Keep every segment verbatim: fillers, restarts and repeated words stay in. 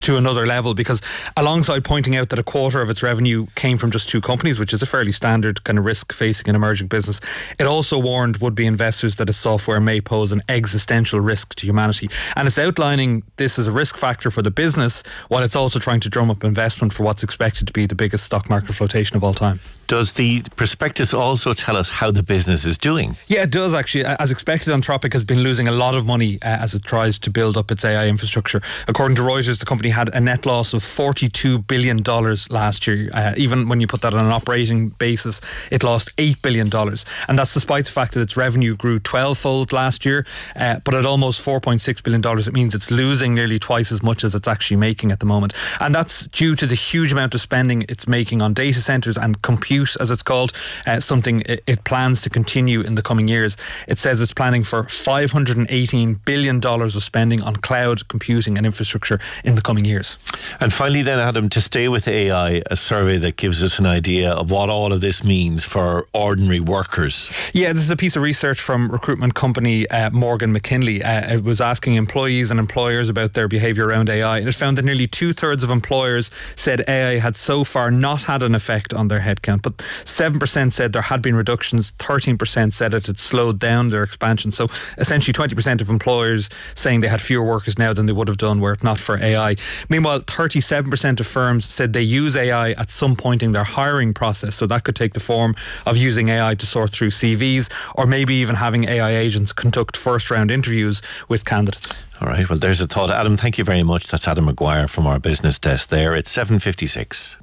to another level, because alongside pointing out that a quarter of its revenue came from just two companies, which is a fairly standard kind of risk facing an emerging business, it also warned would-be investors that its software may pose an existential risk to humanity. And it's outlining this as a risk factor for the business, while it's also trying to drum up investment for what's expected to be the biggest stock market flotation of all time. Does the prospectus also tell us how the business is doing? Yeah, it does actually. As expected, Anthropic has been losing a lot of money uh, as it tries to build up its A I infrastructure. According to Reuters, the company had a net loss of forty-two billion dollars last year. Uh, even when you put that on an operating basis, it lost eight billion dollars. And that's despite the fact that its revenue grew twelve-fold last year. Uh, but at almost four point six billion dollars, it means it's losing nearly twice as much as it's actually making at the moment. And that's due to the huge amount of spending it's making on data centres and compute, as it's called, uh, something it, it plans to continue in the coming years. It says it's planning for five hundred eighteen billion dollars of spending on cloud computing and infrastructure in the coming years. And finally then, Adam, to stay with A I, a survey that gives us an idea of what all of this means for ordinary workers. Yeah, this is a piece of research from recruitment company uh, Morgan McKinley. Uh, it was asking employees and employers about their behaviour around A I, and it found that nearly two-thirds of employers said A I had so far not had an effect on their headcount, but seven percent said there had been reductions, thirteen percent said it had slowed down their expansion. So essentially twenty percent of employers saying they had fewer workers now than they would have done were it not for A I. Meanwhile, thirty-seven percent of firms said they use A I at some point in their hiring process. So that could take the form of using A I to sort through C Vs, or maybe even having A I agents conduct first round interviews with candidates. All right, well, there's a thought. Adam, thank you very much. That's Adam Maguire from our business desk there. It's seven fifty-six.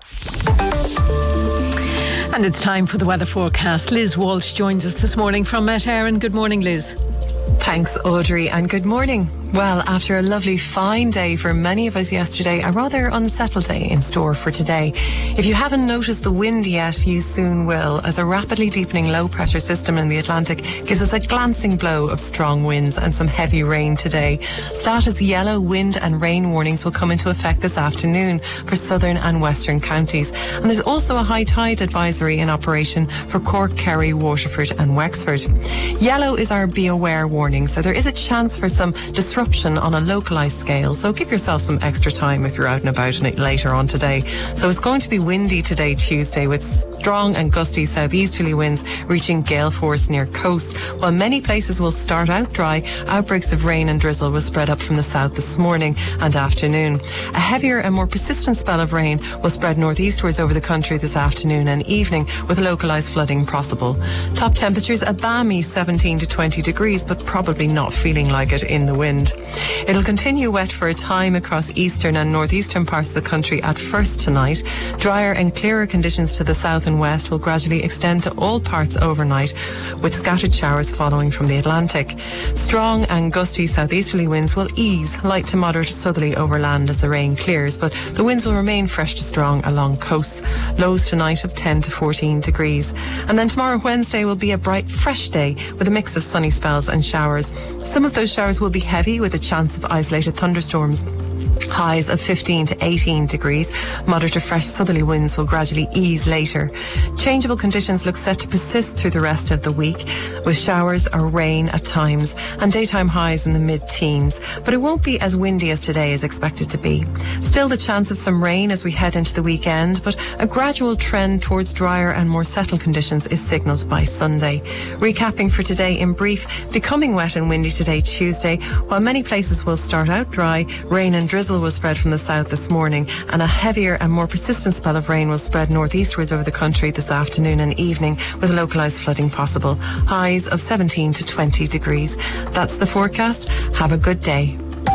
And it's time for the weather forecast. Liz Walsh joins us this morning from Met Éireann. Good morning, Liz. Thanks, Audrey, and good morning. Well, after a lovely fine day for many of us yesterday, a rather unsettled day in store for today. If you haven't noticed the wind yet, you soon will, as a rapidly deepening low pressure system in the Atlantic gives us a glancing blow of strong winds and some heavy rain today. Status yellow wind and rain warnings will come into effect this afternoon for southern and western counties. And there's also a high tide advisory in operation for Cork, Kerry, Waterford and Wexford. Yellow is our be aware warning, so there is a chance for some disruption on a localised scale, so give yourself some extra time if you're out and about later on today. So it's going to be windy today, Tuesday, with strong and gusty southeasterly winds reaching gale force near coasts. While many places will start out dry, outbreaks of rain and drizzle will spread up from the south this morning and afternoon. A heavier and more persistent spell of rain will spread northeastwards over the country this afternoon and evening, with localised flooding possible. Top temperatures a balmy seventeen to twenty degrees, but probably not feeling like it in the wind. It'll continue wet for a time across eastern and northeastern parts of the country at first tonight. Drier and clearer conditions to the south and west will gradually extend to all parts overnight, with scattered showers following from the Atlantic. Strong and gusty southeasterly winds will ease light to moderate southerly over land as the rain clears, but the winds will remain fresh to strong along coasts. Lows tonight of ten to fourteen degrees. And then tomorrow, Wednesday, will be a bright, fresh day with a mix of sunny spells and showers. Some of those showers will be heavy, with a chance of isolated thunderstorms. Highs of fifteen to eighteen degrees. Moderate to fresh southerly winds will gradually ease later. Changeable conditions look set to persist through the rest of the week, with showers or rain at times and daytime highs in the mid-teens. But it won't be as windy as today is expected to be. Still the chance of some rain as we head into the weekend, but a gradual trend towards drier and more settled conditions is signalled by Sunday. Recapping for today in brief: becoming wet and windy today, Tuesday. While many places will start out dry, rain and drizzle will spread from the south this morning, and a heavier and more persistent spell of rain will spread northeastwards over the country this afternoon and evening, with localised flooding possible. Highs of seventeen to twenty degrees. That's the forecast. Have a good day.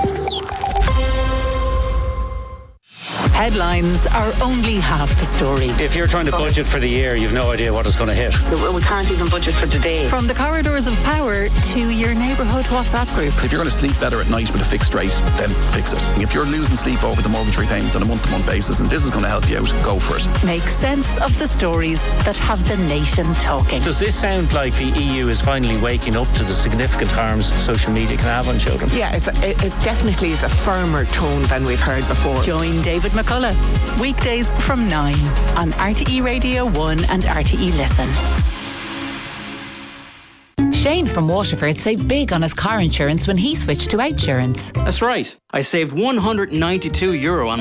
Headlines are only half the story. If you're trying to budget for the year, you've no idea what it's going to hit. We can't even budget for today. From the corridors of power to your neighbourhood WhatsApp group. If you're going to sleep better at night with a fixed rate, then fix it. If you're losing sleep over the mortgage repayment on a month-to-month basis and this is going to help you out, go for it. Make sense of the stories that have the nation talking. Does this sound like the E U is finally waking up to the significant harms social media can have on children? Yeah, it's a, it, it definitely is a firmer tone than we've heard before. Join David McCullough weekdays from nine on R T E Radio one and R T E Listen. Shane from Waterford saved big on his car insurance when he switched to Outsurance. That's right. I saved one hundred ninety-two euro on